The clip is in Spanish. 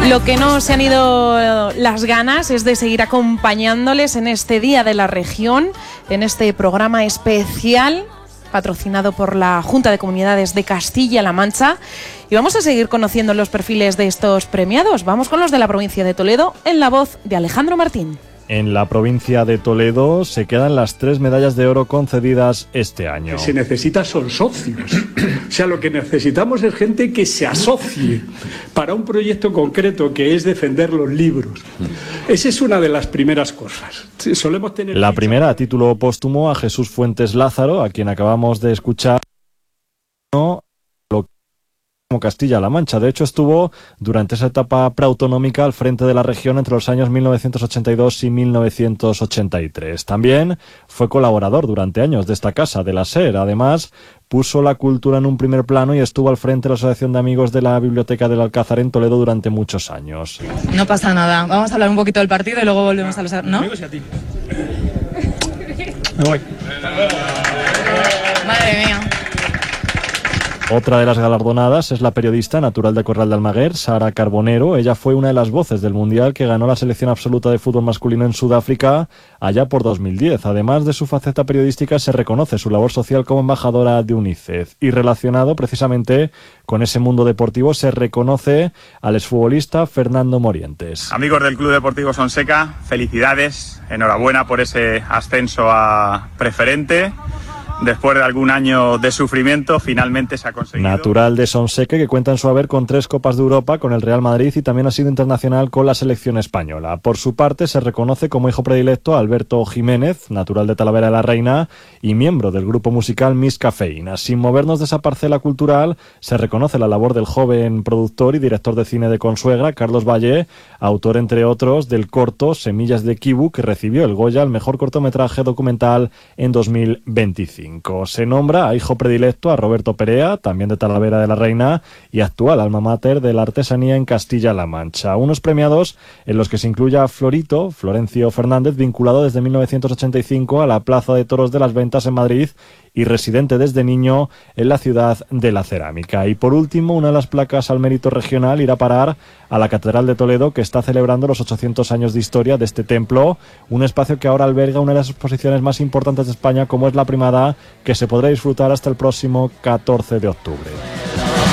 Lo que no se han ido las ganas es de seguir acompañándoles en este Día de la Región, en este programa especial patrocinado por la Junta de Comunidades de Castilla-La Mancha. Y vamos a seguir conociendo los perfiles de estos premiados. Vamos con los de la provincia de Toledo, en la voz de Alejandro Martín. En la provincia de Toledo se quedan las 3 medallas de oro concedidas este año. Lo que se necesita son socios. O sea, lo que necesitamos es gente que se asocie para un proyecto concreto que es defender los libros. Esa es una de las primeras cosas. Solemos tener... La primera, a título póstumo, a Jesús Fuentes Lázaro, a quien acabamos de escuchar, como Castilla-La Mancha. De hecho, estuvo durante esa etapa preautonómica al frente de la región entre los años 1982 y 1983. También fue colaborador durante años de esta casa, de la SER. Además, puso la cultura en un primer plano y estuvo al frente de la Asociación de Amigos de la Biblioteca del Alcázar en Toledo durante muchos años. No pasa nada. Vamos a hablar un poquito del partido y luego volvemos a los... ¿no? Amigos y a ti. Me voy. Madre mía. Otra de las galardonadas es la periodista natural de Corral de Almaguer, Sara Carbonero. Ella fue una de las voces del Mundial que ganó la selección absoluta de fútbol masculino en Sudáfrica allá por 2010. Además de su faceta periodística, se reconoce su labor social como embajadora de UNICEF. Y relacionado precisamente con ese mundo deportivo, se reconoce al exfutbolista Fernando Morientes. Amigos del Club Deportivo Sonseca, felicidades, enhorabuena por ese ascenso a preferente. Después de algún año de sufrimiento, finalmente se ha conseguido. Natural de Sonseca, que cuenta en su haber con 3 Copas de Europa con el Real Madrid y también ha sido internacional con la selección española. Por su parte, se reconoce como hijo predilecto a Alberto Jiménez, natural de Talavera de la Reina y miembro del grupo musical Miss Cafeína. Sin movernos de esa parcela cultural, se reconoce la labor del joven productor y director de cine de Consuegra, Carlos Valle, autor, entre otros, del corto Semillas de Kibu, que recibió el Goya al mejor cortometraje documental en 2025. Se nombra a hijo predilecto a Roberto Perea, también de Talavera de la Reina y actual alma mater de la artesanía en Castilla-La Mancha. Unos premiados en los que se incluye a Florito, Florencio Fernández, vinculado desde 1985 a la Plaza de Toros de las Ventas en Madrid y residente desde niño en la ciudad de la cerámica. Y por último, una de las placas al mérito regional irá a parar a la Catedral de Toledo, que está celebrando los 800 años de historia de este templo, un espacio que ahora alberga una de las exposiciones más importantes de España, como es la Primada, que se podrá disfrutar hasta el próximo 14 de octubre.